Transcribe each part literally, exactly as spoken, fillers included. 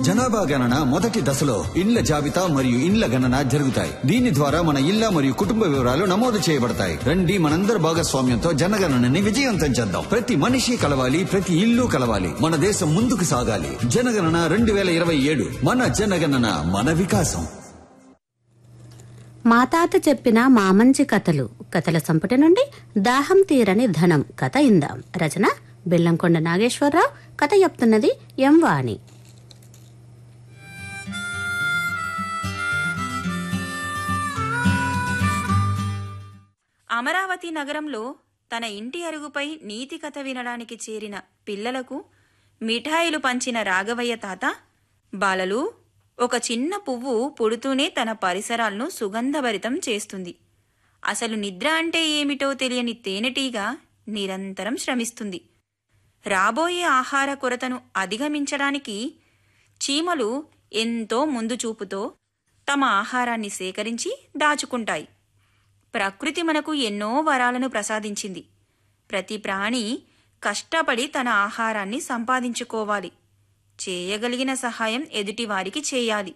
జనాభా గణన మొదటి దశలో ఇండ్ల జాబితా మరియు ఇండ్ల గణన జరుగుతాయి. దీని ద్వారా మన ఇళ్ల మరియు కుటుంబ వివరాలు నమోదు చేయబడతాయి. రండి, మనందరి భాగస్వామ్యంతో జనగణనని విజయవంతం చేద్దాం. ప్రతి మనిషి కలవాలి, ప్రతి ఇల్లు కలవాలి. మన దేశం ముందుకు సాగాలి. జనగణన రెండు వేల ఇరవై ఏడు. మన జనగణన, మన వికాసం. మా తాత చెప్పిన మా మంచి కథలు కథల సంపుటి నుండి దాహం తీరని ధనం కథ ఇందాం. రచన బెల్లంకొండ నాగేశ్వరరావు. కథ చెప్తున్నది ఎం వాణి. అమరావతి నగరంలో తన ఇంటి అరుగుపై నీతి కథ వినడానికి చేరిన పిల్లలకు మిఠాయిలు పంచిన రాఘవయ్య తాత, బాలలు, ఒక చిన్న పువ్వు పుడుతూనే తన పరిసరాలను సుగంధభరితం చేస్తుంది. అసలు నిద్ర అంటే ఏమిటో తెలియని తేనెటీగా నిరంతరం శ్రమిస్తుంది. రాబోయే ఆహార కొరతను అధిగమించడానికి చీమలు ఎంతో ముందు చూపుతో తమ ఆహారాన్ని సేకరించి దాచుకుంటాయి. ప్రకృతి మనకు ఎన్నో వరాలను ప్రసాదించింది. ప్రతి ప్రాణి కష్టపడి తన ఆహారాన్ని సంపాదించుకోవాలి. చేయగలిగిన సహాయం ఎదుటివారికి చేయాలి.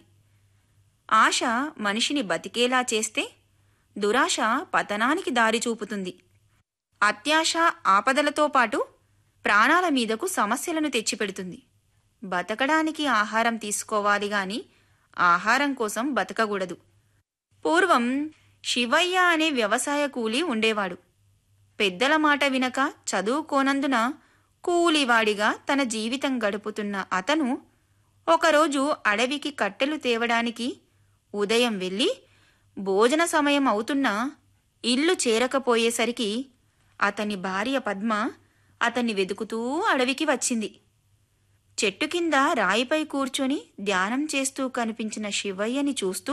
ఆశ మనిషిని బతికేలా చేస్తే దురాశ పతనానికి దారి చూపుతుంది. అత్యాశ ఆపదలతో పాటు ప్రాణాల మీదకు సమస్యలను తెచ్చిపెడుతుంది. బతకడానికి ఆహారం తీసుకోవాలి గాని ఆహారం కోసం బతకకూడదు. పూర్వం శివయ్య అనే వ్యవసాయ కూలీ ఉండేవాడు. పెద్దల మాట వినక చదువుకోనందున కూలివాడిగా తన జీవితం గడుపుతున్న అతను ఒకరోజు అడవికి కట్టెలు తేవడానికి ఉదయం వెళ్ళి భోజన సమయం అవుతున్నా ఇల్లు చేరకపోయేసరికి అతని భార్య పద్మ అతన్ని వెతుకుతూ అడవికి వచ్చింది. చెట్టు కింద రాయిపై కూర్చొని ధ్యానం చేస్తూ కనిపించిన శివయ్యని చూస్తూ,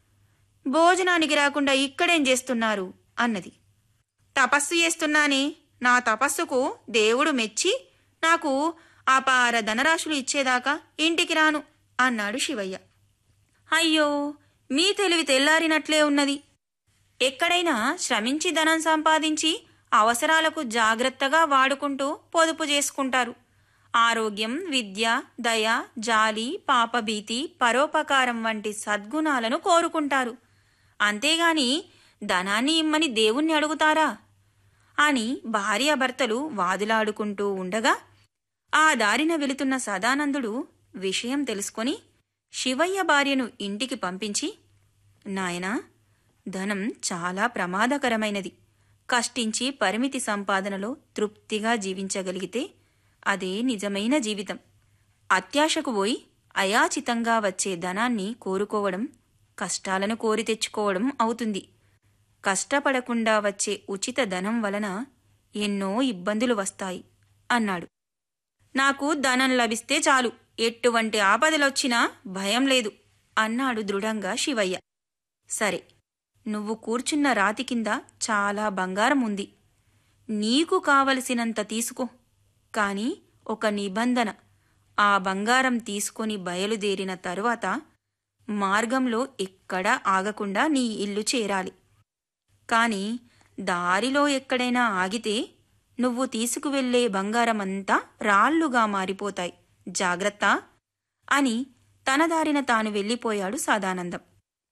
భోజనానికి రాకుండా ఇక్కడేం చేస్తున్నారు అన్నది. తపస్సు చేస్తున్నానే, నా తపస్సుకు దేవుడు మెచ్చి నాకు అపార ధనరాశులు ఇచ్చేదాకా ఇంటికి రాను అన్నాడు శివయ్య. అయ్యో, మీ తెలివి తెల్లారినట్లే ఉన్నది. ఎక్కడైనా శ్రమించి ధనం సంపాదించి అవసరాలకు జాగ్రత్తగా వాడుకుంటూ పొదుపు చేసుకుంటారు. ఆరోగ్యం, విద్య, దయ, జాలి, పాపభీతి, పరోపకారం వంటి సద్గుణాలను కోరుకుంటారు. అంతేగాని ధనాన్ని ఇమ్మని దేవుణ్ణి అడుగుతారా అని భార్యాభర్తలు వాదులాడుకుంటూ ఉండగా ఆ దారిన వెళుతున్న సదానందుడు విషయం తెలుసుకొని శివయ్య భార్యను ఇంటికి పంపించి, నాయనా, ధనం చాలా ప్రమాదకరమైనది. కష్టించి పరిమితి సంపాదనలో తృప్తిగా జీవించగలిగితే అదే నిజమైన జీవితం. అత్యాశకు పోయి అయాచితంగా వచ్చే ధనాన్ని కోరుకోవడం కష్టాలను కోరి తెచ్చుకోవడం అవుతుంది. కష్టపడకుండా వచ్చే ఉచిత ధనం వలన ఎన్నో ఇబ్బందులు వస్తాయి అన్నాడు. నాకు ధనం లభిస్తే చాలు, ఎటువంటి ఆపదలొచ్చినా భయం లేదు అన్నాడు దృఢంగా శివయ్య. సరే, నువ్వు కూర్చున్న రాతి కింద చాలా బంగారం ఉంది. నీకు కావలసినంత తీసుకో. కాని ఒక నిబంధన, ఆ బంగారం తీసుకొని బయలుదేరిన తరువాత మార్గంలో ఎక్కడా ఆగకుండా నీ ఇల్లు చేరాలి. కాని దారిలో ఎక్కడైనా ఆగితే నువ్వు తీసుకువెళ్లే బంగారమంతా రాళ్లుగా మారిపోతాయి. జాగ్రత్త అని తన దారిన తాను వెళ్ళిపోయాడు సదానందం.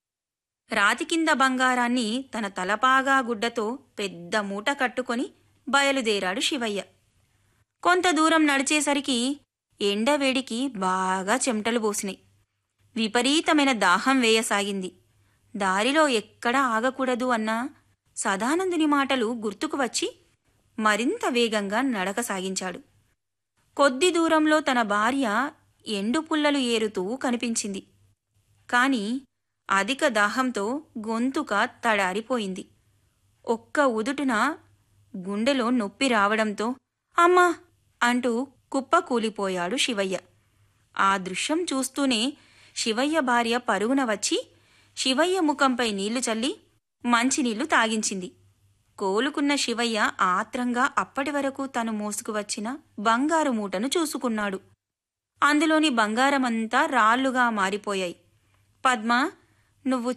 రాతి కింద బంగారాన్ని తన తలపాగా గుడ్డతో పెద్ద మూట కట్టుకొని బయలుదేరాడు శివయ్య. కొంత దూరం నడిచేసరికి ఎండవేడికి బాగా చెమటలు పోసినాయి. విపరీతమైన దాహం వేయసాగింది. దారిలో ఎక్కడా ఆగకూడదు అన్న సదానందుని మాటలు గుర్తుకు వచ్చి మరింత వేగంగా నడక సాగించాడు. కొద్ది దూరంలో తన భార్య ఎండు పుల్లలు ఏరుతూ కనిపించింది. కాని అధిక దాహంతో గొంతుక తడారిపోయింది. ఒక్క ఉదుటున గుండెలో నొప్పి రావడంతో అమ్మా అంటూ కుప్పకూలిపోయాడు శివయ్య. ఆ దృశ్యం చూస్తూనే శివయ్య భార్య పరుగున వచ్చి శివయ్య ముఖంపై నీళ్లు చల్లి మంచినీళ్లు తాగించింది. కోలుకున్న శివయ్య ఆత్రంగా అప్పటి వరకు తను మోసుకువచ్చిన బంగారు మూటను చూసుకున్నాడు. అందులోని బంగారమంతా రాళ్లుగా మారిపోయాయి. పద్మ, నువ్వు